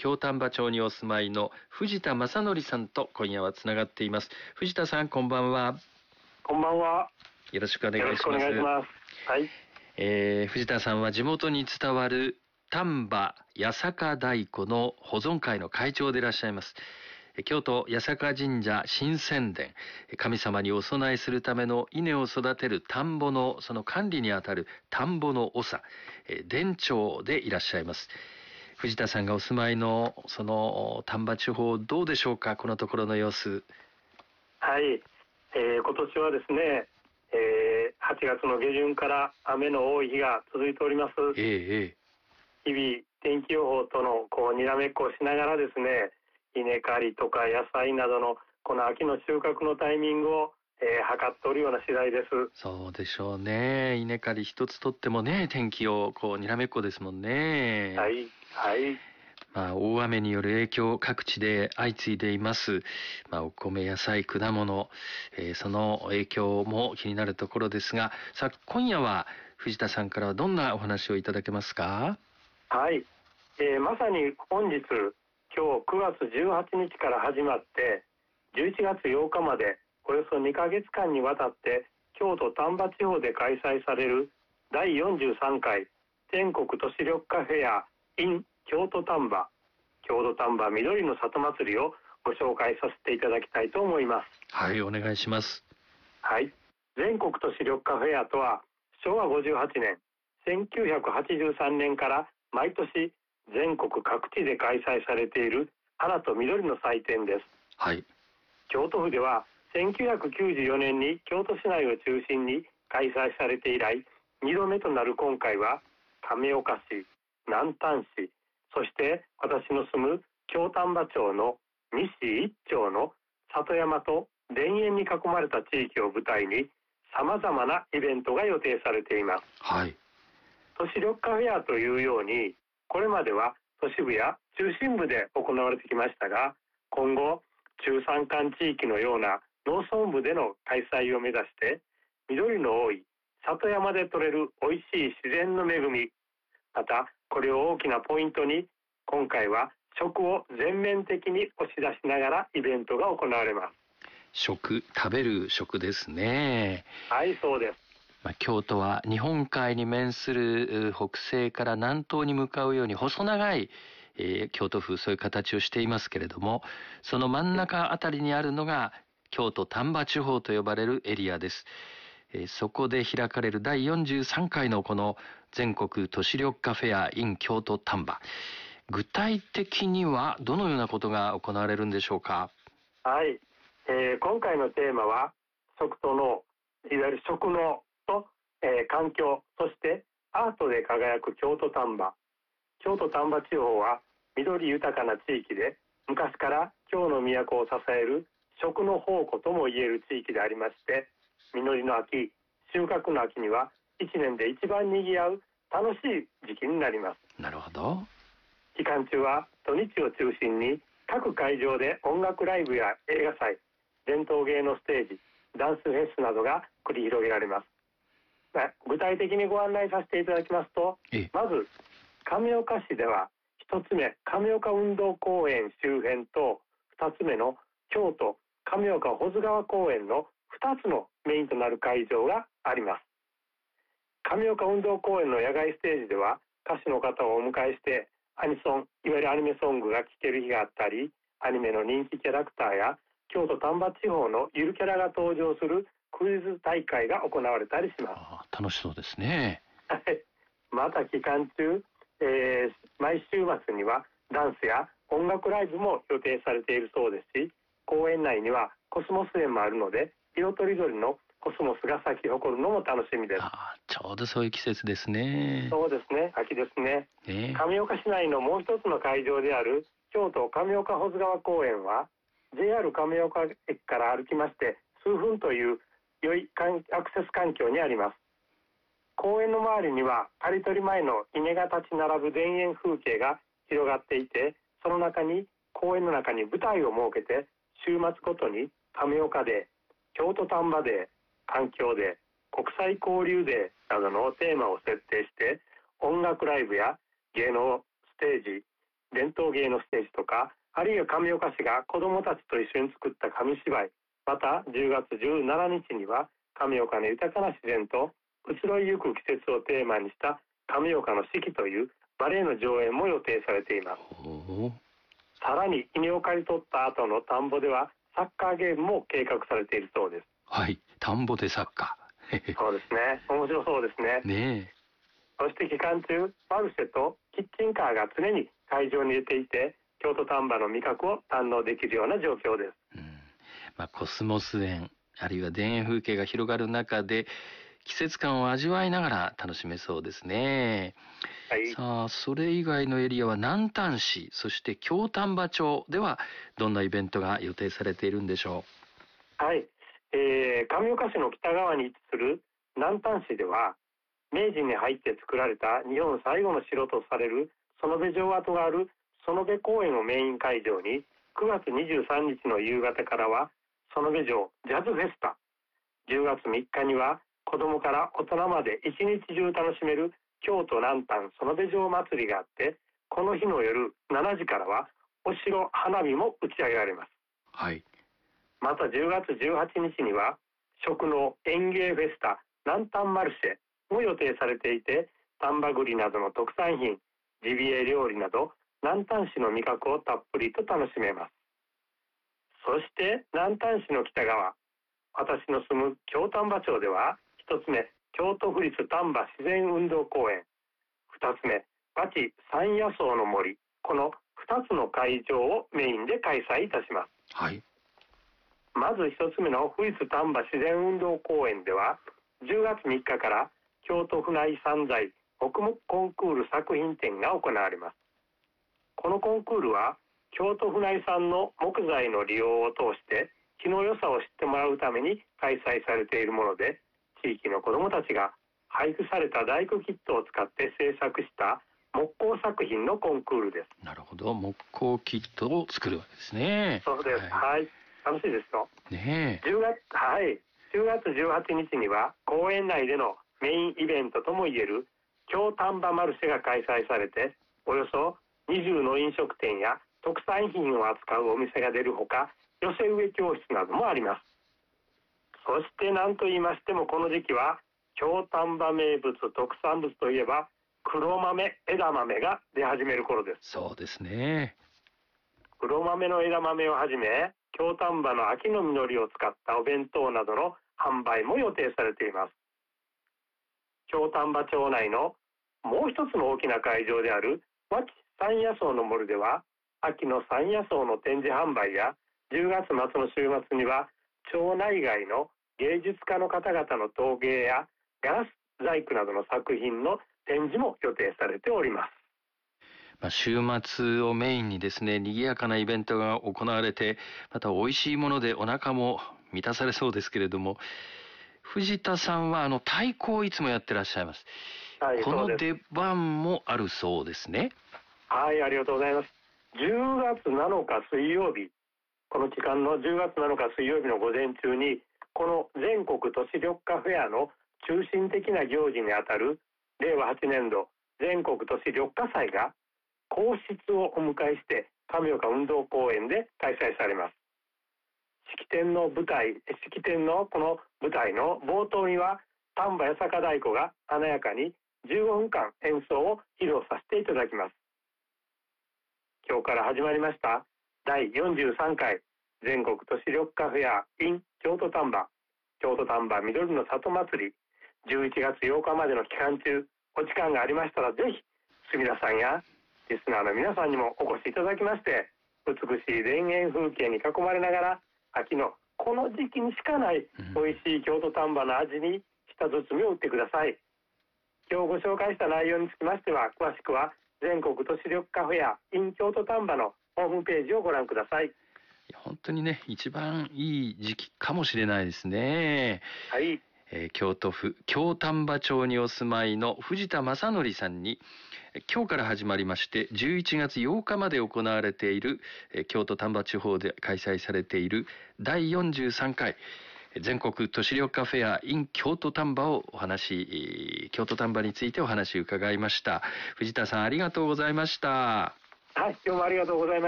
京丹波町にお住まいの藤田正則さんと今夜はつながっています。藤田さん、こんばんは。 こんばんは。 よろしくお願いします。 よろしくお願いします。はい。 藤田さんは地元に伝わる丹波八坂太鼓の保存会の会長でいらっしゃいます。京都八坂神社神泉殿、神様にお供えするための稲を育てる田んぼのその管理にあたる田んぼの長、殿長でいらっしゃいます。藤田さんがお住まいのその丹波地方、どうでしょうか、このところの様子。 はい、今年はですね、8月の下旬から雨の多い日が続いております。日々天気予報とのにらめっこをしながらですね、稲刈りとか野菜などのこの秋の収穫のタイミングを、測っておるような次第です。 そうでしょうね。稲刈り一つとってもね、天気をにらめっこですもんね。 はいはい。 大雨による影響、各地で相次いでいます。お米、野菜、果物、その影響も気になるところですが、さあ、今夜は藤田さんからはどんなお話をいただけますか？ はい、まさに本日、今日9月18日から始まって11月8日までおよそ2ヶ月間にわたって京都丹波地方で開催される第43回全国都市緑化フェア in 京都丹波緑の里祭りをご紹介させていただきたいと思います。 はい、お願いします。 はい、全国都市緑化フェアとは昭和58年1983年から毎年全国各地で開催されている花と緑の祭典です。 はい。 京都府では1994年に京都市内を中心に開催されて以来2度目となる今回は、亀岡市、南丹市、そして私の住む京丹波町の西一町の里山と田園に囲まれた地域を舞台に様々なイベントが予定されています。 はい。 都市緑化フェアというように、これまでは都市部や中心部で行われてきましたが、今後中山間地域のような農村部での開催を目指して、緑の多い里山で採れるおいしい自然の恵み、またこれを大きなポイントに、今回は食を全面的に押し出しながらイベントが行われます。 食べる食ですね。 はい、そうです。 京都は日本海に面する北西から南東に向かうように細長い、京都府、そういう形をしていますけれども、その真ん中あたりにあるのが京都丹波地方と呼ばれるエリアです。そこで開かれる第43回のこの全国都市緑化フェア in 京都丹波、具体的にはどのようなことが行われるんでしょうか？ はい、今回のテーマは食と農、いわゆる食農と、環境、そしてアートで輝く京都丹波。京都丹波地方は緑豊かな地域で、昔から京の都を支える食の宝庫ともいえる地域でありまして、実りの秋、収穫の秋には一年で一番にぎわう楽しい時期になります。 なるほど。 期間中は土日を中心に各会場で音楽ライブや映画祭、伝統芸能ステージ、ダンスフェスなどが繰り広げられます。具体的にご案内させていただきますと、まず亀岡市では1つ目、亀岡運動公園周辺と2つ目の京都亀岡保津川公園の2つのメインとなる会場があります。亀岡運動公園の野外ステージでは歌手の方をお迎えしてアニソン、いわゆるアニメソングが聴ける日があったり、アニメの人気キャラクターや京都丹波地方のゆるキャラが登場するクイズ大会が行われたりします。 楽しそうですね。 また期間中、毎週末にはダンスや音楽ライブも予定されているそうですし、公園内にはコスモス園もあるので、色とりどりのコスモスが咲き誇るのも楽しみです。 ちょうどそういう季節ですね。 そうですね、秋ですね。亀岡市内のもう一つの会場である京都亀岡保津川公園は JR 亀岡駅から歩きまして数分という良いアクセス環境にあります。公園の周りには刈り取り前の稲が立ち並ぶ田園風景が広がっていて、その中に公園の中に舞台を設けて、週末ごとに亀岡デー、京都丹波デー、環境デー、国際交流デーなどのテーマを設定して、音楽ライブや芸能ステージ、 伝統芸能ステージとか、あるいは神岡市が子どもたちと一緒に作った紙芝居、また10月17日には神岡の豊かな自然と移ろいゆく季節をテーマにした神岡の四季というバレエの上演も予定されています。さらに稲を刈り取った後の田んぼではサッカーゲームも計画されているそうです。 はい、田んぼでサッカーそうですね、面白そうですね。 ねえ。 そして期間中、マルシェとキッチンカーが常に会場に出ていて、京都丹波の味覚を堪能できるような状況です。 コスモス園、あるいは田園風景が広がる中で季節感を味わいながら楽しめそうですね。はい、さあ、それ以外のエリアは南丹市、そして京丹波町ではどんなイベントが予定されているんでしょう。はい、上岡市の北側に位置する南丹市では、明治に入って作られた日本最後の城とされる園部城跡がある園部公園をメイン会場に、9月23日の夕方からは園部城ジャズフェスタ、10月3日には子どもから大人まで一日中楽しめる京都南丹園部城祭りがあって、この日の夜7時からはお城花火も打ち上げられます。 はい、 また10月18日には食の園芸フェスタ南丹マルシェも予定されていて、丹波栗などの特産品、ジビエ料理など南丹市の味覚をたっぷりと楽しめます。そして南丹市の北側、私の住む京丹波町では、1つ目京都府立丹波自然運動公園、2つ目バチ山野草の森、この2つの会場をメインで開催いたします。 はい、 まず1つ目の府立丹波自然運動公園では、10月3日から京都府内産材木木コンクール作品展が行われます。このコンクールは京都府内産の木材の利用を通して木の良さを知ってもらうために開催されているもので、地域の子どもたちが配布された大工キットを使って制作した木工作品のコンクールです。 なるほど、木工キットを作るわけですね。 そうです。はい、楽しいですよ。 ねえ。 10月18日には公園内でのメインイベントともいえる京丹波マルシェが開催されて、およそ20の飲食店や特産品を扱うお店が出るほか、寄せ植え教室などもあります。そして何と言いましても、この時期は京丹波名物特産物といえば黒豆枝豆が出始める頃です。 そうですね。 黒豆の枝豆をはじめ、京丹波の秋の実りを使ったお弁当などの販売も予定されています。京丹波町内のもう一つの大きな会場である和知山野草の森では、秋の山野草の展示販売や、10月末の週末には町内外の芸術家の方々の陶芸やガラス細工などの作品の展示も予定されております。 週末をメインにですね、賑やかなイベントが行われて、また美味しいものでお腹も満たされそうですけれども、藤田さんは太鼓をいつもやってらっしゃいます。はい、この出番もあるそうですね。 はい、ありがとうございます。10月7日水曜日、この期間の10月7日水曜日の午前中に、この全国都市緑化フェアの中心的な行事にあたる令和8年度全国都市緑化祭が皇室をお迎えして上岡運動公園で開催されます。式典のこの舞台の冒頭には、丹波八坂太鼓が華やかに15分間演奏を披露させていただきます。今日から始まりました第43回全国都市緑化フェア in 京都丹波緑の里祭り、11月8日までの期間中、お時間がありましたらぜひ隅田さんやリスナーの皆さんにもお越しいただきまして、美しい田園風景に囲まれながら、秋のこの時期にしかない美味しい京都丹波の味に舌包みを打ってください。今日ご紹介した内容につきましては、詳しくは全国都市緑化フェア in 京都丹波のホームページをご覧ください。 本当にね、一番いい時期かもしれないですね。 はい。 京都府京丹波町にお住まいの藤田正則さんに、今日から始まりまして11月8日まで行われている京都丹波地方で開催されている第43回全国都市緑化フェア in 京都丹波を京都丹波についてお話を伺いました。藤田さん、ありがとうございました。 はい、今日もありがとうございました。